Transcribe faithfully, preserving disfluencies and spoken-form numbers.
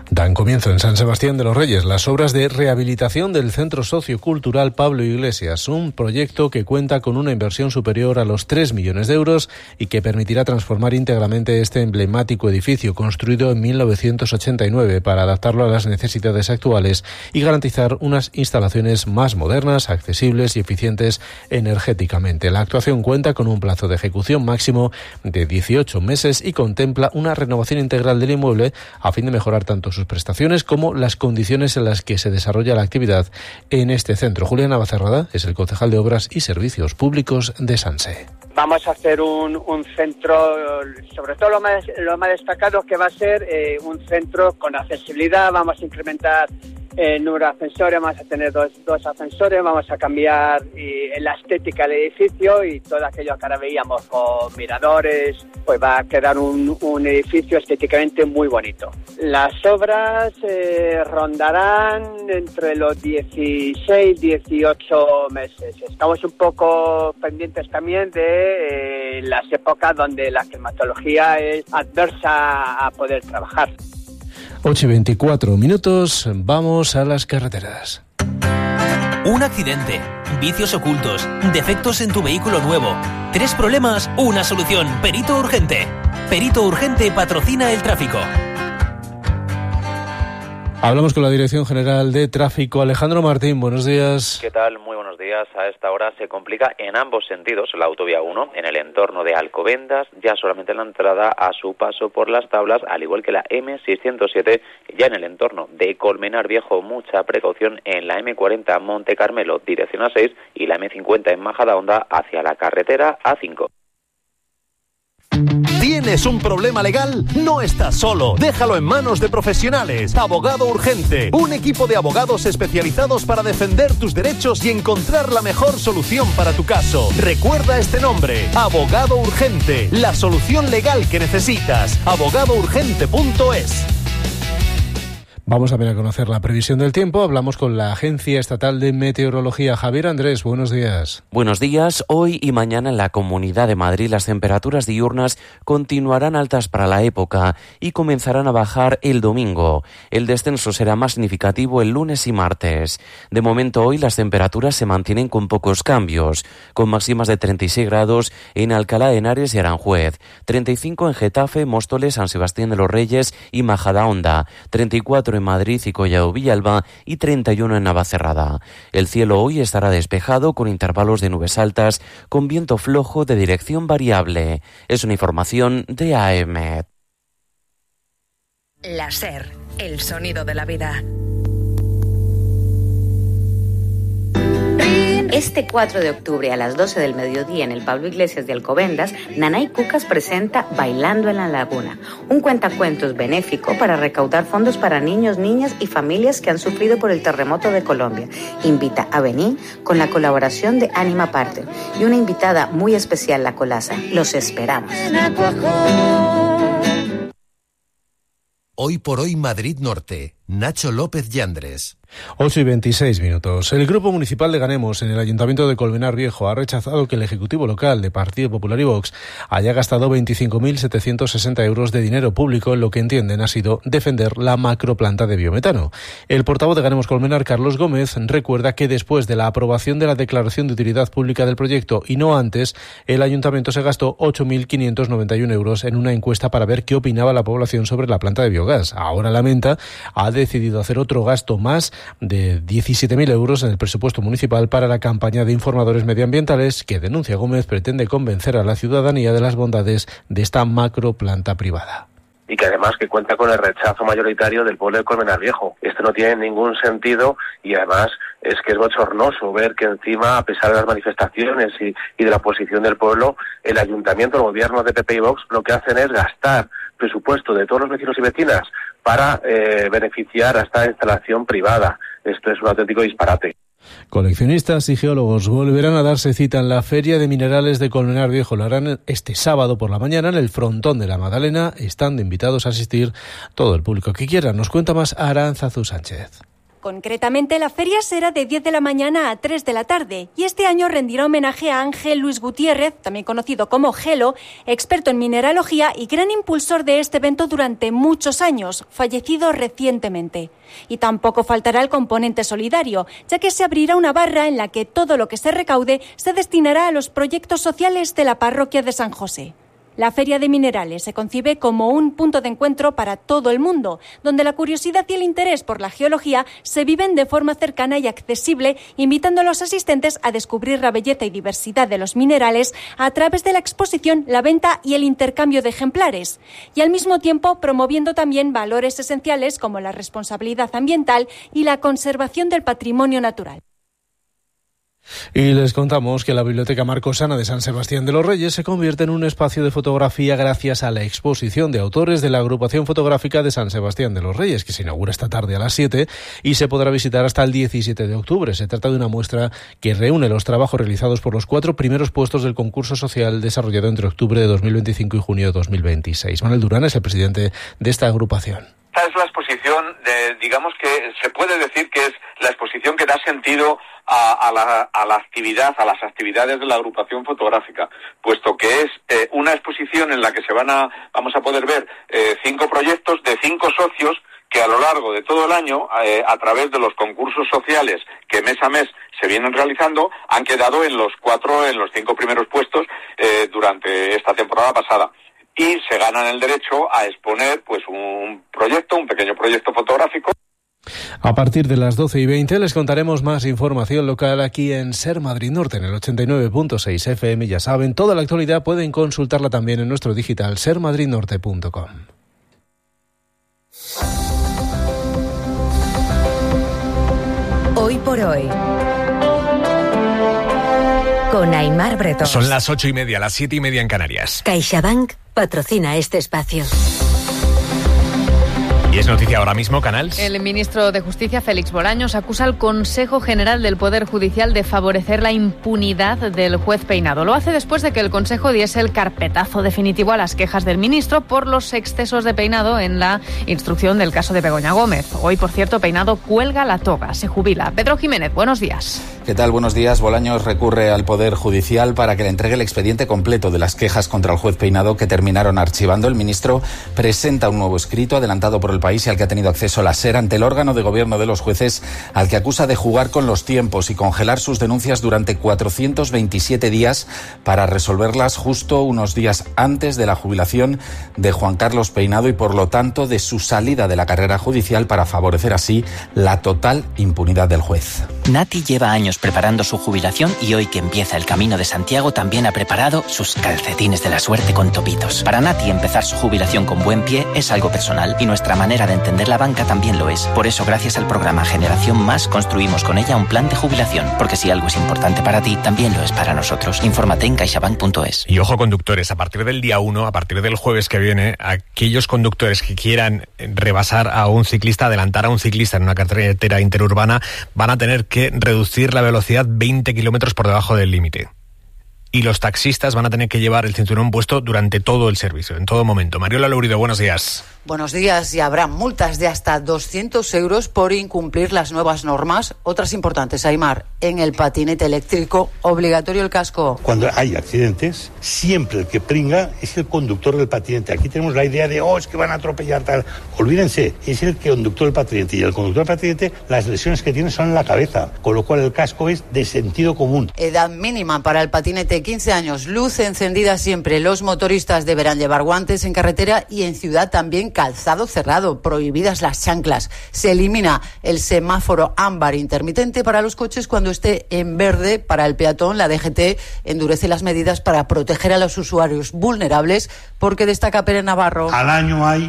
Dan comienzo en San Sebastián de los Reyes las obras de rehabilitación del Centro Sociocultural Pablo Iglesias, un proyecto que cuenta con una inversión superior a los tres millones de euros y que permitirá transformar íntegramente este emblemático edificio construido en mil novecientos ochenta y nueve para adaptarlo a las necesidades actuales y garantizar unas instalaciones más modernas, accesibles y eficientes energéticamente. La actuación cuenta con un plazo de ejecución máximo de dieciocho meses y contempla una renovación integral del inmueble a fin de mejorar tanto sus prestaciones como las condiciones en las que se desarrolla la actividad en este centro. Julián Navacerrada es el concejal de Obras y Servicios Públicos de Sanse. Vamos a hacer un, un centro, sobre todo lo más, lo más destacado que va a ser eh, un centro con accesibilidad. Vamos a incrementar el número de ascensores, vamos a tener dos, dos ascensores, vamos a cambiar y, la estética del edificio y todo aquello que ahora veíamos con miradores, pues va a quedar un, un edificio estéticamente muy bonito. Las obras eh, rondarán entre los dieciséis, dieciocho meses. Estamos un poco pendientes también de eh, las épocas donde la climatología es adversa a poder trabajar. ocho y veinticuatro minutos, vamos a las carreteras. Un accidente, vicios ocultos, defectos en tu vehículo nuevo. Tres problemas, una solución. Perito Urgente. Perito Urgente patrocina el tráfico. Hablamos con la Dirección General de Tráfico. Alejandro Martín, buenos días. ¿Qué tal? Muy buenos días. A esta hora se complica en ambos sentidos la autovía uno, en el entorno de Alcobendas, ya solamente la entrada a su paso por las tablas, al igual que la eme seiscientos siete, ya en el entorno de Colmenar Viejo, mucha precaución en la eme cuarenta Monte Carmelo, dirección A seis, y la eme cincuenta en Majadahonda hacia la carretera A cinco. ¿Tienes un problema legal? No estás solo. Déjalo en manos de profesionales. Abogado Urgente. Un equipo de abogados especializados para defender tus derechos y encontrar la mejor solución para tu caso. Recuerda este nombre. Abogado Urgente. La solución legal que necesitas. abogado urgente punto es. Vamos también a conocer la previsión del tiempo. Hablamos con la Agencia Estatal de Meteorología. Javier Andrés, buenos días. Buenos días. Hoy y mañana en la Comunidad de Madrid las temperaturas diurnas continuarán altas para la época y comenzarán a bajar el domingo. El descenso será más significativo el lunes y martes. De momento hoy las temperaturas se mantienen con pocos cambios, con máximas de treinta y seis grados en Alcalá de Henares y Aranjuez, treinta y cinco en Getafe, Móstoles, San Sebastián de los Reyes y Majadahonda, treinta y cuatro en Madrid y Collado Villalba y treinta y uno en Navacerrada. El cielo hoy estará despejado con intervalos de nubes altas con viento flojo de dirección variable. Es una información de A E M E T. La SER, el sonido de la vida. Este cuatro de octubre a las doce del mediodía en el Pablo Iglesias de Alcobendas, Nanay Cucas presenta Bailando en la Laguna, un cuentacuentos benéfico para recaudar fondos para niños, niñas y familias que han sufrido por el terremoto de Colombia. Invita a venir con la colaboración de Anima Parte y una invitada muy especial, La Colaza. Los esperamos. Hoy por hoy Madrid Norte. Nacho López Yandres. ocho y veintiséis minutos. El Grupo Municipal de Ganemos en el Ayuntamiento de Colmenar Viejo ha rechazado que el Ejecutivo Local de Partido Popular y Vox haya gastado veinticinco mil setecientos sesenta euros de dinero público en lo que entienden ha sido defender la macroplanta de biometano. El portavoz de Ganemos Colmenar, Carlos Gómez, recuerda que después de la aprobación de la declaración de utilidad pública del proyecto y no antes, el Ayuntamiento se gastó ocho mil quinientos noventa y uno euros en una encuesta para ver qué opinaba la población sobre la planta de biogás. Ahora lamenta, ha decidido hacer otro gasto más de diecisiete mil euros en el presupuesto municipal para la campaña de informadores medioambientales que, denuncia Gómez, pretende convencer a la ciudadanía de las bondades de esta macroplanta privada. Y que además que cuenta con el rechazo mayoritario del pueblo de Colmenar Viejo. Esto no tiene ningún sentido y además es que es bochornoso ver que encima, a pesar de las manifestaciones y, y de la oposición del pueblo, el ayuntamiento, el gobierno de P P y Vox lo que hacen es gastar presupuesto de todos los vecinos y vecinas para eh, beneficiar a esta instalación privada. Esto es un auténtico disparate. Coleccionistas y geólogos volverán a darse cita en la Feria de Minerales de Colmenar Viejo. Lo harán este sábado por la mañana en el frontón de la Magdalena. Están invitados a asistir todo el público que quiera. Nos cuenta más Aránzazu Sánchez. Concretamente, la feria será de diez de la mañana a tres de la tarde y este año rendirá homenaje a Ángel Luis Gutiérrez, también conocido como Gelo, experto en mineralogía y gran impulsor de este evento durante muchos años, fallecido recientemente. Y tampoco faltará el componente solidario, ya que se abrirá una barra en la que todo lo que se recaude se destinará a los proyectos sociales de la parroquia de San José. La Feria de Minerales se concibe como un punto de encuentro para todo el mundo, donde la curiosidad y el interés por la geología se viven de forma cercana y accesible, invitando a los asistentes a descubrir la belleza y diversidad de los minerales a través de la exposición, la venta y el intercambio de ejemplares, y al mismo tiempo promoviendo también valores esenciales como la responsabilidad ambiental y la conservación del patrimonio natural. Y les contamos que la Biblioteca Marcosana de San Sebastián de los Reyes se convierte en un espacio de fotografía gracias a la exposición de autores de la Agrupación Fotográfica de San Sebastián de los Reyes, que se inaugura esta tarde a las siete y se podrá visitar hasta el diecisiete de octubre. Se trata de una muestra que reúne los trabajos realizados por los cuatro primeros puestos del concurso social desarrollado entre octubre de dos mil veinticinco y junio de dos mil veintiséis. Manuel Durán es el presidente de esta agrupación. Esta es la exposición, de, digamos que se puede decir que es la exposición que da sentido a, a, la, a la actividad, a las actividades de la agrupación fotográfica, puesto que es eh, una exposición en la que se van a, vamos a poder ver eh, cinco proyectos de cinco socios que a lo largo de todo el año, eh, a través de los concursos sociales que mes a mes se vienen realizando, han quedado en los cuatro, en los cinco primeros puestos eh, durante esta temporada pasada. Y se ganan el derecho a exponer pues un proyecto, un pequeño proyecto fotográfico. A partir de las doce y veinte les contaremos más información local aquí en Ser Madrid Norte, en el ochenta y nueve punto seis F M. Ya saben, toda la actualidad pueden consultarla también en nuestro digital ser madrid norte punto com. Hoy por hoy, con Aimar Bretón. Son las ocho y media, las siete y media en Canarias. CaixaBank patrocina este espacio. Y es noticia ahora mismo, Canals. El ministro de Justicia, Félix Bolaños, acusa al Consejo General del Poder Judicial de favorecer la impunidad del juez Peinado. Lo hace después de que el Consejo diese el carpetazo definitivo a las quejas del ministro por los excesos de Peinado en la instrucción del caso de Begoña Gómez. Hoy, por cierto, Peinado cuelga la toga, se jubila. Pedro Jiménez, buenos días. ¿Qué tal? Buenos días. Bolaños recurre al Poder Judicial para que le entregue el expediente completo de las quejas contra el juez Peinado que terminaron archivando. El ministro presenta un nuevo escrito adelantado por el país y al que ha tenido acceso la SER ante el órgano de gobierno de los jueces, al que acusa de jugar con los tiempos y congelar sus denuncias durante cuatrocientos veintisiete días para resolverlas justo unos días antes de la jubilación de Juan Carlos Peinado y por lo tanto de su salida de la carrera judicial para favorecer así la total impunidad del juez. Nati lleva años preparando su jubilación y hoy que empieza el Camino de Santiago también ha preparado sus calcetines de la suerte con topitos. Para Nati empezar su jubilación con buen pie es algo personal y nuestra manera de entender la banca también lo es. Por eso, gracias al programa Generación Más, construimos con ella un plan de jubilación. Porque si algo es importante para ti, también lo es para nosotros. Infórmate en caixabank punto es. Y ojo, conductores, a partir del día uno, a partir del jueves que viene, aquellos conductores que quieran rebasar a un ciclista, adelantar a un ciclista en una carretera interurbana, van a tener que reducir la velocidad veinte kilómetros por debajo del límite. Y los taxistas van a tener que llevar el cinturón puesto durante todo el servicio, en todo momento. Mariola Lourido, buenos días. Buenos días, y habrá multas de hasta doscientos euros por incumplir las nuevas normas. Otras importantes, Aimar, en el patinete eléctrico, obligatorio el casco. Cuando hay accidentes, siempre el que pringa es el conductor del patinete. Aquí tenemos la idea de, oh, es que van a atropellar tal. Olvídense, es el que conductor del patinete. Y el conductor del patinete, las lesiones que tiene son en la cabeza, con lo cual el casco es de sentido común. Edad mínima para el patinete, quince años, luz encendida siempre. Los motoristas deberán llevar guantes en carretera y en ciudad también calzado cerrado, prohibidas las chanclas. Se elimina el semáforo ámbar intermitente para los coches cuando esté en verde para el peatón. La D G T endurece las medidas para proteger a los usuarios vulnerables porque destaca Pere Navarro. Al año hay